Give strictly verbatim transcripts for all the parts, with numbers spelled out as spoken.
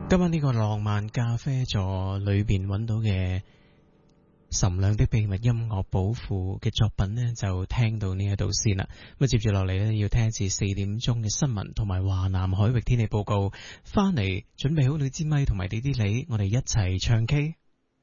今晚呢個浪漫咖啡座裏邊揾到嘅岑亮的秘密音樂寶庫嘅作品呢，就聽到呢一度先啦。咁啊，接住落嚟呢，要聽至四點鐘嘅新聞同埋華南海域天氣報告。翻嚟準備好你支咪同埋你啲你，我哋一齊唱 K。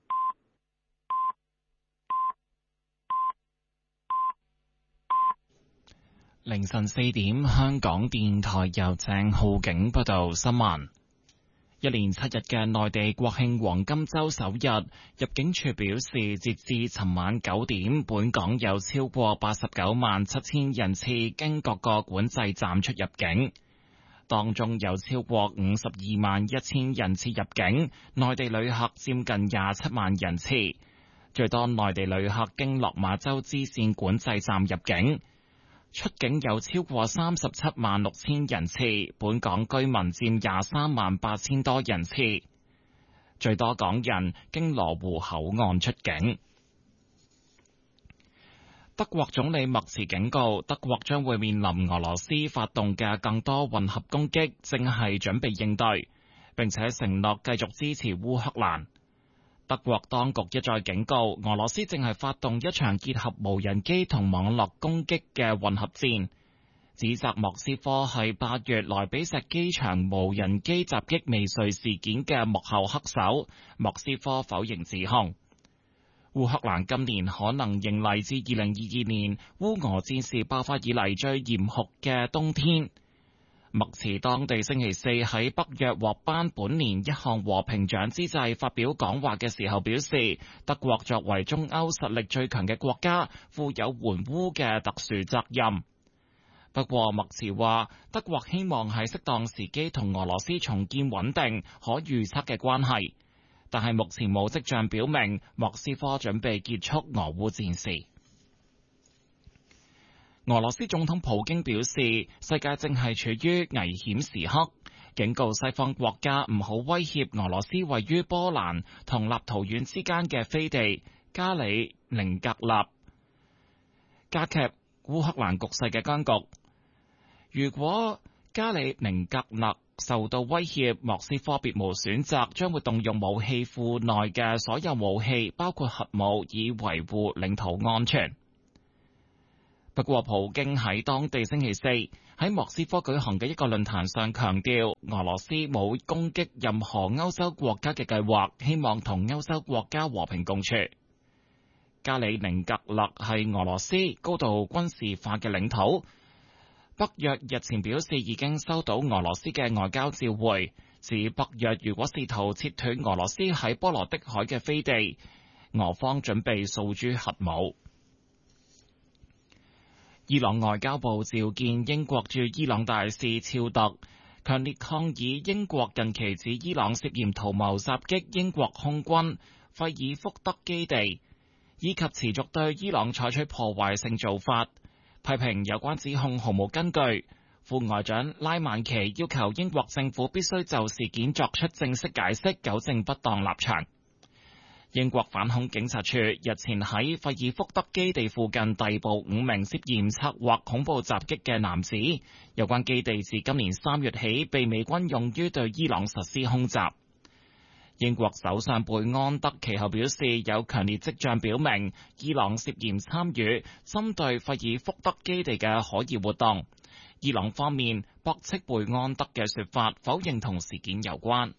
凌晨四點，香港電台由鄭浩景報道新聞。一連七日嘅內地國慶黃金週首日，入境處表示，截至尋晚九點，本港有超過八十九萬七千人次經各個管制站出入境，當中有超過五十二萬一千人次入境，內地旅客佔近廿七萬人次，最多內地旅客經落馬洲支線管制站入境。出境有超過三十七萬六千人次，本港居民佔廿三萬八千多人次，最多港人經羅湖口岸出境。德國總理默茨警告，德國將會面臨俄羅斯發動嘅更多混合攻擊，正係準備應對，並且承諾繼續支持烏克蘭。德國當局一再警告，俄羅斯正係發動一場結合無人機同網絡攻擊嘅混合戰，指責莫斯科係八月萊比錫機場無人機襲擊未遂事件嘅幕後黑手。莫斯科否認指控。烏克蘭今年可能迎嚟自二零二二年烏俄戰事爆發以嚟最嚴酷嘅冬天。默茨當地星期四喺北約獲頒本年一項和平獎之際發表講話嘅時候表示，德國作為中歐實力最強嘅國家，負有援烏嘅特殊責任。不過默茨話，德國希望喺適當時機同俄羅斯重建穩定可預測嘅關係，但係目前冇跡象表明莫斯科準備結束俄烏戰事。俄羅斯總統普京表示，世界正係處於危險時刻，警告西方國家唔好威脅俄羅斯位於波蘭同立陶宛之間嘅飛地加里寧格勒，加劇烏克蘭局勢嘅僵局。如果加里寧格勒受到威脅，莫斯科別無選擇，將會動用武器庫內嘅所有武器，包括核武，以維護領土安全。不過，普京喺當地星期四喺莫斯科舉行嘅一個論壇上強調，俄羅斯冇攻擊任何歐洲國家嘅計劃，希望同歐洲國家和平共處。加里寧格勒係俄羅斯高度軍事化嘅領土。北約日前表示已經收到俄羅斯嘅外交照會，指北約如果試圖切斷俄羅斯喺波羅的海嘅飛地，俄方準備訴諸核武。伊朗外交部召見英國駐伊朗大使肖特，強烈抗議英國近期指伊朗涉嫌圖謀襲擊英國空軍費爾福德基地，以及持續對伊朗採取破壞性做法，批評有關指控毫無根據。副外長拉曼奇要求英國政府必須就事件作出正式解釋，糾正不當立場。英國反恐警察處日前喺費爾福德基地附近逮捕五名涉嫌策劃恐怖襲擊嘅男子。有關基地自今年三月起被美軍用於對伊朗實施空襲。英國首相貝安德其後表示，有強烈跡象表明伊朗涉嫌參與針對費爾福德基地嘅可疑活動。伊朗方面駁斥貝安德嘅說法，否認同事件有關。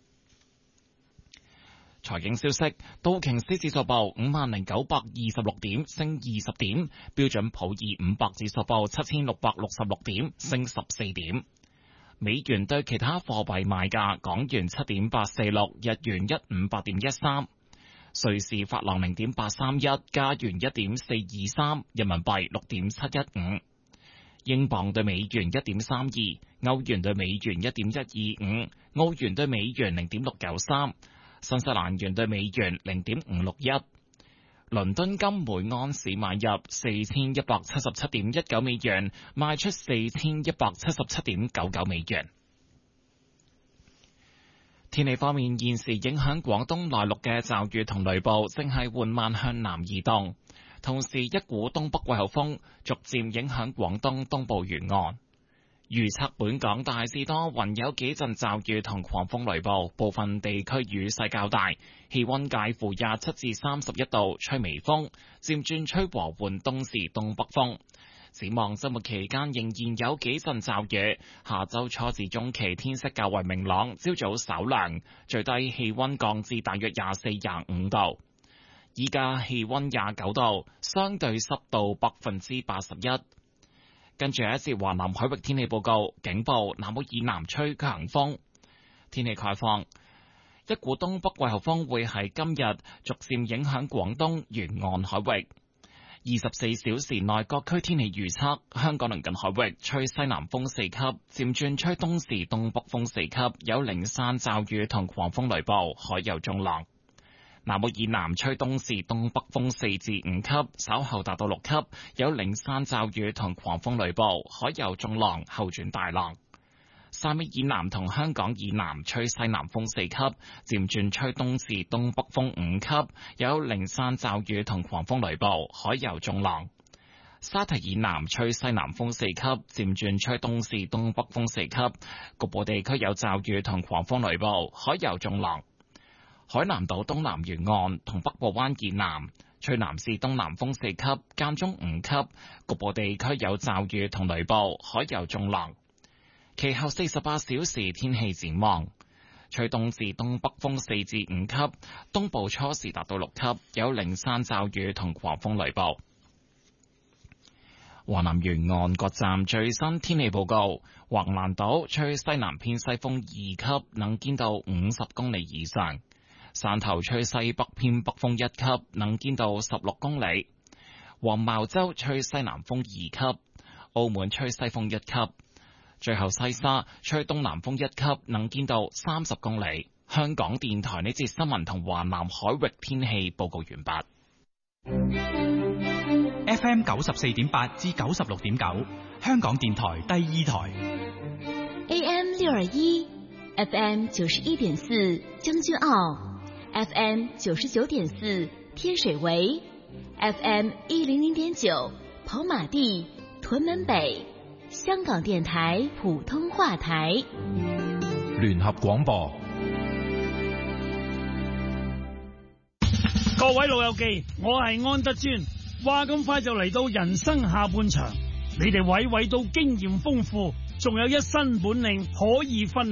財經消息，道瓊斯指數報五萬零九百二十六點，升二十點；標準普爾五百指數報七千六百六十六點，升十四點。美元對其他貨幣賣價：港元七點八四六，日元一五八點一三，瑞士法郎零點八三一，加元一點四二三，人民幣六點七一五，英鎊對美元一點三二，歐元對美元一點一二五，澳元對美元零點六九三。新西蘭元對美元零點五六一，倫敦金每安士買入四千一百七十七點一九美元，賣出四千一百七十七點九九美元。天氣方面，現時影響廣東內陸嘅驟雨同雷暴正係緩慢向南移動，同時一股東北季候風逐漸影響廣東東部沿岸。 預測本港大致多雲，有幾陣驟雨同狂風雷暴，部分地區雨勢較大，氣溫介乎廿七至三十一度，吹微風，漸轉吹和緩東至東北風。展望周末期間仍然有幾陣驟雨，下周初至中期天色較為明朗，朝早稍涼，最低氣溫降至大約廿四、廿五度。依家氣溫廿九度，相對濕度百分之八十一。跟住一節華南海域天氣報告，警報南澳以南吹強風。天氣概況，一股東北季候風會喺今日逐漸影響廣東沿岸海域。二十四小時內各區天氣預測，香港鄰近海域吹西南風四級，漸轉吹東至東北風四級，有零散驟雨同狂風雷暴，海有中浪。南澳以南吹東至東北風四至五級，稍後達到六級，有零散驟雨同狂風雷暴，海有中浪，後轉大浪。汕尾以南同香港以南吹西南風四級，漸轉吹東至東北風五級，有零散驟雨同狂風雷暴，海有中浪。沙堤以南吹西南風四級，漸轉吹東至東北風四級，局部地區有驟雨同狂風雷暴，海有中浪。海南島東南沿岸同北部灣以南吹南至東南風四級，間中五級，局部地區有驟雨同雷暴，海有中浪。其後四十八小時天氣展望，吹東至東北風四至五級，東部初時達到六級，有零散驟雨同狂風雷暴。華南沿岸各站最新天氣報告：橫瀾島吹西南偏西風二級，能見度五十公里以上；汕頭吹西北偏北風一級，能見度十六公里；黃茅洲吹西南風二級；澳門吹西風一級。最後西沙吹東南風一級，能見度三十公里。香港電台呢節新聞同華南海域天氣報告完畢。 F M 九十四點八至九十六點九，香港電台第二台。 A M 六二一 ，F M 九十一點四將軍澳 ，F M 九十九點四天水圍 ，F M 一零零點九跑馬地屯門北。香港電台普通話台， 聯合廣播。 各位老友記，我係安德尊。話咁快就嚟到人生下半場，你哋位位都經驗豐富，仲有一身本領可以分